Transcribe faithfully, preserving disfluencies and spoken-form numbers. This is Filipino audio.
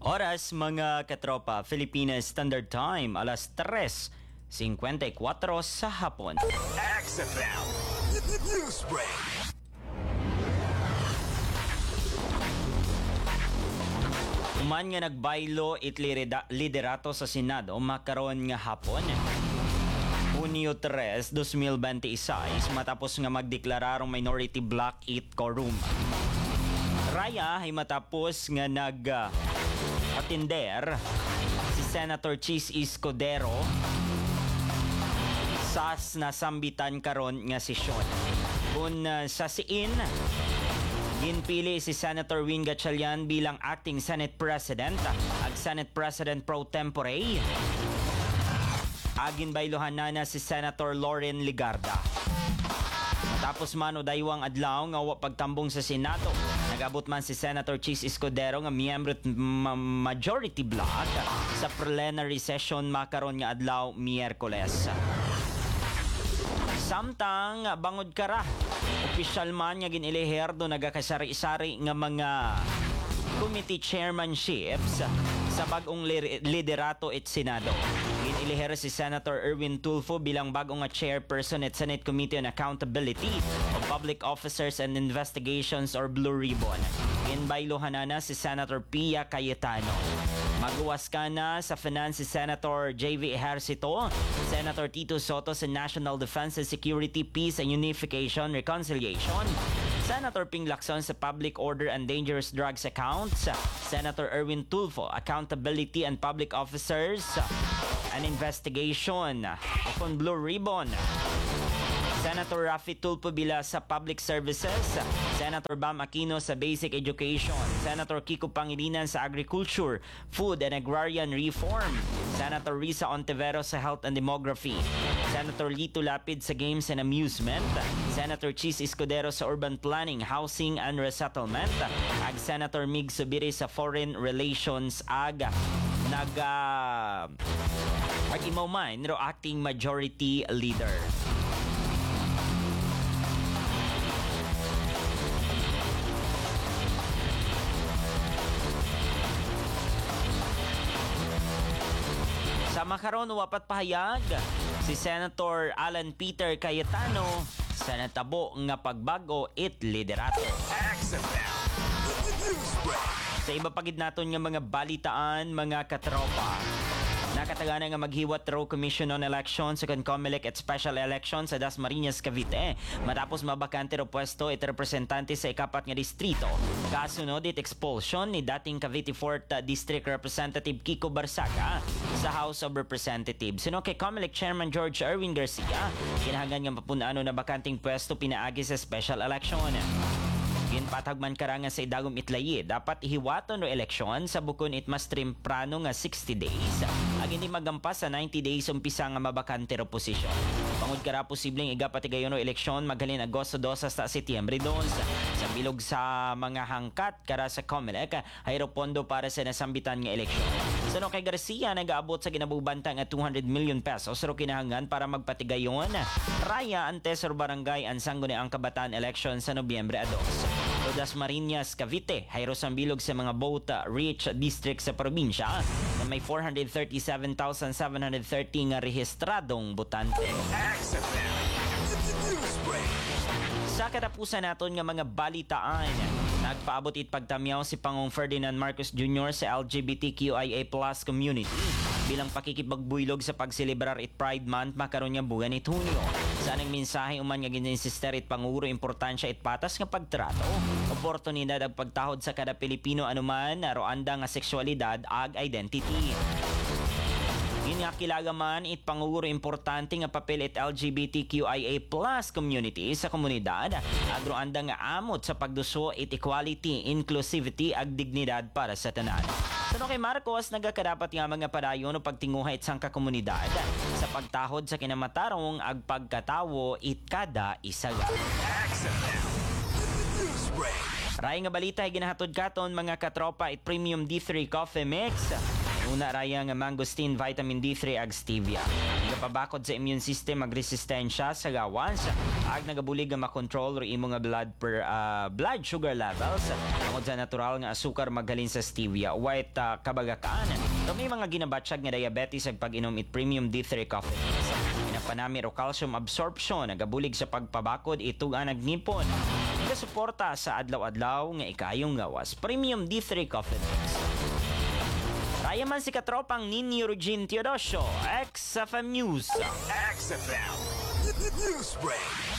Oras mga katropa, Philippines Standard Time, alas tres singkwenta y kuwatro sa hapon. X F M News Break. Uman nga nagbaylo it lirida- liderato sa Senado makaron nga hapon. Hunyo tres, dos mil veintiséis matapos nga magdeklararong minority block it quorum. Raya ay matapos nga nag uh, atender si Senator Chis Escudero sa nasambitan karon nga sesyon. Kung uh, sa siin ginpili si Senator Win Gatchalian bilang acting Senate President ag Senate President pro tempore. Agin baylohan na na si Senator Loren Ligarda. Matapos man o daywang adlaw nga wa pagtambong sa Senado, nagabot man si Senator Chis Escudero nga miyembro ma- majority block sa plenary session makaron nga adlaw Miyerkules. Samtang bangod kara, opisyal man nga ginilihir do nagakasari-sari nga mga committee chairmanships sa bagong liderato at Senado. Ginilihir si Senator Erwin Tulfo bilang bagong nga chairperson at Senate Committee on Accountability of Public Officers and Investigations or Blue Ribbon. Ginbaylohan na si Senator Pia Cayetano. Maguwas ka na sa Finance si Senator J V Ejercito, Senator Tito Soto sa National Defense and Security, Peace and Unification, Reconciliation, Senator Ping Lacson sa Public Order and Dangerous Drugs Accounts, Senator Erwin Tulfo, Accountability and Public Officers and Investigation upon Blue Ribbon, Senator Raffy Tulfo Bila sa Public Services, Senator Bam Aquino sa Basic Education, Senator Kiko Pangilinan sa Agriculture, Food and Agrarian Reform, Senator Risa Ontiveros sa Health and Demography, Senator Lito Lapid sa Games and Amusement, Senator Chis Escudero sa Urban Planning, Housing and Resettlement, ag Senator Mig Subiri sa Foreign Relations ag naga uh, ag imaw man no acting majority leader. Sa makaron wapat pahayag si Senator Alan Peter Cayetano sa natabo nga pagbago it liderato. X F M News Break. Sa iba pagid naton nga mga balitaan mga katropa, nakatagana nga maghiwat raw Commission on Elections sa Concomelec at Special Elections sa Dasmariñas, Cavite matapos mabakante raw pwesto it representante sa ikapat nga distrito. Kasunod it expulsion ni dating Cavite fourth District Representative Kiko Barsaca sa House of Representatives. Sino kay Comelec Chairman George Erwin Garcia, kinahangan nga mapunano na bakanting pwesto pinaagi sa special election. Ginpatag man karanga sa idagom itlayi, dapat ihiwaton o eleksyon sa bukon it mas temprano nga sixty days. Ag hindi magampas sa ninety days umpisa nga mabakante ro posisyon. Pangud kara posibleng igapatigayon o eleksyon maghalin Agosto two hasta Setyembre two. Sa bilog sa mga hangkat kara sa Comelec, hayro pondo para sa nasambitan nga eleksyon. Sano kay Garcia nagaabot sa ginabubanta nga two hundred million pesos ro kinahangan para magpatigayon raya antes or barangay ansang guni ang kabataan election sa Nobyembre two. Todas Marinas, Cavite, hayro sang bilog sa mga vote-rich district sa probinsya na may four hundred thirty-seven thousand seven hundred thirty nga rehistradong botante. X F M News Break. Sa katapusan naton nga mga balitaan, nagpaabot it pagtamyaw si Pangong Ferdinand Marcos Junior sa L G B T Q I A plus community bilang pakikipagbuyilog sa pagselebrar it Pride Month makaron nga buwan it Hunyo. Sa anang mensahe uman nga gininsister it panguro importansya it patas nga pagtrato, oportunidad ag pagtahod sa kada Pilipino anuman naroanda nga sexualidad ag identity. Yun nga kilaga man it panguro importante nga papel it L G B T Q I A plus community sa komunidad agroanda nga amot sa pagduso it equality, inclusivity ag dignidad para sa tanan. Sano kay Marcos nagakadapat nga mga padayon o pagtinguha it sang kakomunidad sa pagtahod sa kinamatarong ag pagkatawo it kada isaga. X F M News Break. Ray nga balita ay ginahatod katon mga katropa it Premium D three Coffee Mix. Una raya nga mangosteen vitamin D three ag stevia. pabakod sa immune system magresistensya sa gawas ag nagabulig nga makontrol ro imo nga blood per ah, blood sugar levels tungod sa natural nga asukar magaling sa stevia white uh, kabagakaan so may mga ginabatsyag nga diabetes ag pag-inom it premium D three coffee pinapanami ro calcium absorption nagabulig sa pagpabakod itong ang nagnipon nagasuporta sa adlaw-adlaw nga ikayong gawas premium D three coffee Raya man si katropang Nini Eugene Teodosio, X F M News. X F M. News Break.